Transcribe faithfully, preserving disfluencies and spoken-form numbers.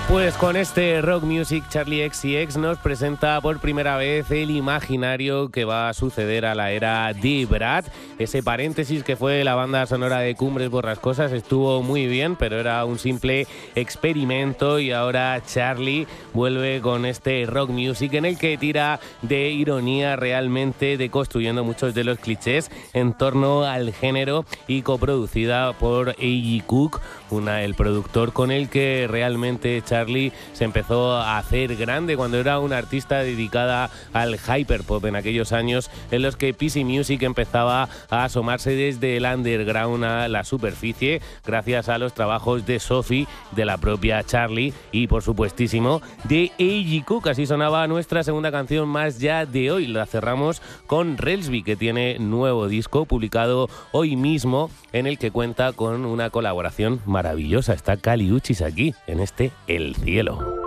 Pues con este Rock Music, Charli X C X nos presenta por primera vez el imaginario que va a suceder a la era de Brad. Ese paréntesis que fue la banda sonora de Cumbres Borrascosas estuvo muy bien, pero era un simple experimento, y ahora Charli vuelve con este Rock Music en el que tira de ironía, realmente deconstruyendo muchos de los clichés en torno al género, y coproducida por A G Cook, una, el productor con el que realmente Charli se empezó a hacer grande cuando era una artista dedicada al hyperpop en aquellos años en los que P C Music empezaba a asomarse desde el underground a la superficie, gracias a los trabajos de Sophie, de la propia Charli y por supuestísimo de A G Cook. Así sonaba nuestra segunda canción más ya de hoy. La cerramos con Relsby, que tiene nuevo disco publicado hoy mismo, en el que cuenta con una colaboración maravillosa. Está Kali Uchis aquí en este El Cielo.